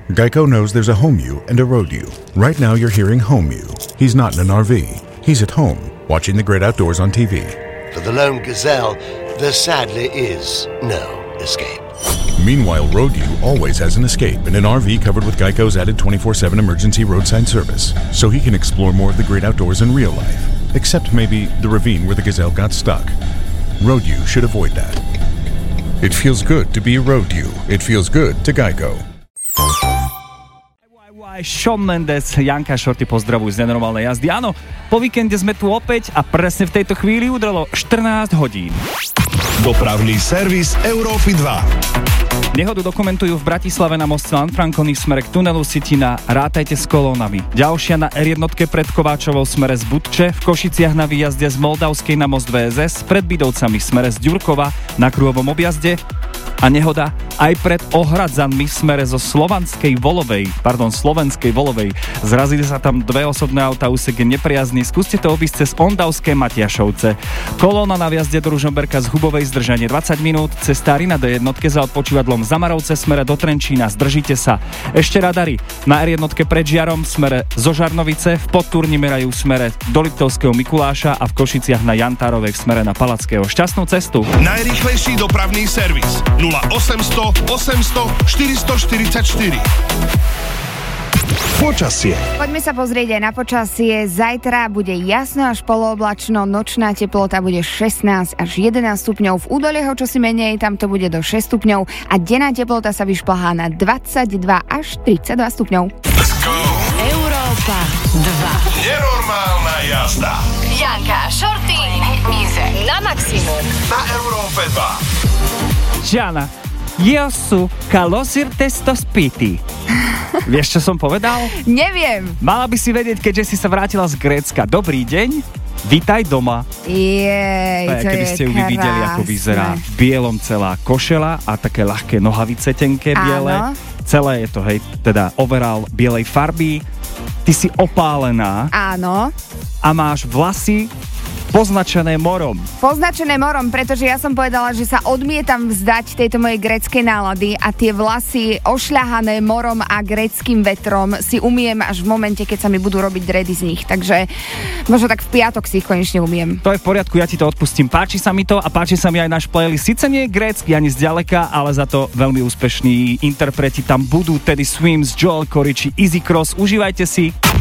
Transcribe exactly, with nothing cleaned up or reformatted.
Geico knows there's a home you and a road you. Right now you're hearing home you. He's not in an R V. He's at home, watching the great outdoors on T V. For the lone gazelle, there sadly is no escape. Meanwhile, Road U always has an escape in an R V covered with Geico's added twenty-four seven emergency roadside service, so he can explore more of the great outdoors in real life, except maybe the ravine where the gazelle got stuck. Road U should avoid that. It feels good to be a Road U. It feels good to Geico. Shawn Mendes, Janka Shorty pozdravujú z nenormálnej jazdy. Áno, po víkende sme tu opäť a presne v tejto chvíli udrelo štrnásť hodín. Dopravný servis Európy dva. Nehodu dokumentujú v Bratislave na moste Lanfranconi v smere k tunelu Sitina. Rátajte s kolónami. Ďalšia na er jedna pred Kováčovou v smere z Budče, v Košiciach na výjazde z Moldavskej na most vé es es, pred Bidovcami v smere z Ďurkova na kruhovom objazde a nehoda aj pred Ohradzanmi v smere zo Slovanskej Volovej, pardon, Slovenskej Volovej. Zrazili sa tam dve osobné auta, úsek je nepriazný. Skúste to obísť cez Ondavské Matiašovce. Kolóna na viazde do Ružomberka z Hubovej zdržanie dvadsať minút, cestári na dé jedna za odpočívadlom Zamarovce smere do Trenčína, zdržite sa. Ešte radary na er jedna pred Žiarom v smere zo Žarnovice, v Podturni merajú v smere do Liptovského Mikuláša a v Košiciach na Jantárovej v smere na Palackého. Šťastnú cestu. Najrýchlejší dopravný servis nula osemsto osemsto štyristoštyridsaťštyri. Počasie. Poďme sa pozrieť aj na počasie. Zajtra bude jasno až polooblačno, nočná teplota bude šestnásť až jedenásť stupňov. V údolieho čosi menej, tam to bude do šesť stupňov a denná teplota sa vyšplhá na dvadsaťdva až tridsaťdva stupňov. Let's go! Európa dva. Nenormálna jazda. Janka, Shorty, na maximum. Na Európe dva. Gianna, io su calosir testo spiti. Vieš, čo som povedal? Neviem. Mala by si vedieť, keďže si sa vrátila z Grécka. Dobrý deň, vítaj doma. Jej, to keby je ste ju vy videli, ako vyzerá v bielom celá košela a také ľahké nohavice tenké biele. Áno. Celé je to, hej, teda overall bielej farby. Ty si opálená. Áno. A máš vlasy poznačené morom. Poznačené morom, pretože ja som povedala, že sa odmietam vzdať tejto mojej gréckej nálady a tie vlasy ošľahané morom a gréckym vetrom si umiem až v momente, keď sa mi budú robiť dredy z nich. Takže možno tak v piatok si ich konečne umiem. To je v poriadku, ja ti to odpustím. Páči sa mi to a páči sa mi aj náš playlist. Sice nie je grécky ani zďaleka, ale za to veľmi úspešní interpreti tam budú. Teddy Swims, Joel Corey či Easy Cross. Užívajte si.